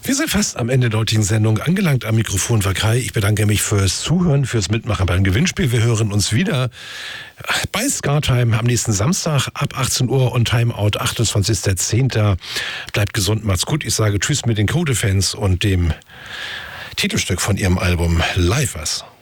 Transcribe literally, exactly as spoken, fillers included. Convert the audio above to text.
Wir sind fast am Ende der heutigen Sendung angelangt. Am Mikrofon war Kai. Ich bedanke mich fürs Zuhören, fürs Mitmachen beim Gewinnspiel. Wir hören uns wieder bei SKATime am nächsten Samstag ab achtzehn Uhr und Timeout achtundzwanzigster zehnter Bleibt gesund, macht's gut. Ich sage Tschüss mit den Code-Fans und dem Titelstück von ihrem Album Live Was.